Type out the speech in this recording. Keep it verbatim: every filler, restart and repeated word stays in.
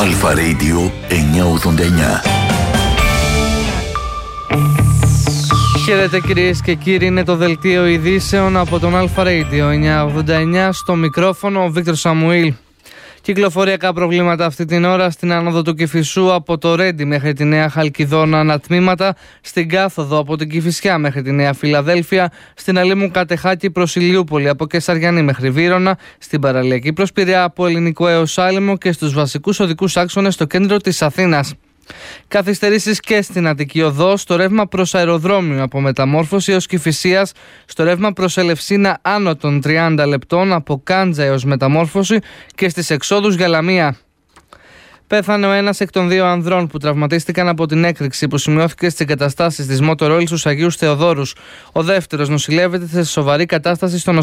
Αλφα Radio εννιακόσια ογδόντα εννιά. Χαίρετε κυρίες και κύριοι, είναι το δελτίο ειδήσεων από τον Αλφα Radio εννιακόσια ογδόντα εννιά. Στο μικρόφωνο ο Βίκτορ Σαμουήλ. Κυκλοφοριακά προβλήματα αυτή την ώρα στην άνοδο του Κηφισού από το Ρέντι μέχρι τη Νέα Χαλκιδόνα ανατμήματα, στην κάθοδο από την Κηφισιά μέχρι τη Νέα Φιλαδέλφια, στην Αλήμου Κατεχάκη προς Ηλιούπολη από Κεσαριανή μέχρι Βύρωνα, στην παραλιακή προς Πειραιά από Ελληνικό έως Άλυμο και στους βασικούς οδικούς άξονες στο κέντρο της Αθήνας. Καθυστερήσεις και στην Αττική Οδό, στο ρεύμα προς αεροδρόμιο από Μεταμόρφωση έως Κηφισίας, στο ρεύμα προς Ελευσίνα άνω των τριάντα λεπτών από Κάντζα έως Μεταμόρφωση και στις εξόδους για Λαμία. Πέθανε ο ένας εκ των δύο ανδρών που τραυματίστηκαν από την έκρηξη που σημειώθηκε στις εγκαταστάσεις της Motor Oil στους Αγίους Θεοδόρους. Ο δεύτερος νοσηλεύεται σε σοβαρή κατάσταση στο νοσοκομείο